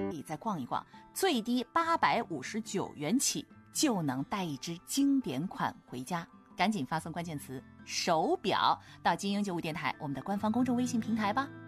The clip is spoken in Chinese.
你再逛一逛，最低859元起就能带一只经典款回家。赶紧发送关键词手表到金鹰95电台我们的官方公众微信平台吧。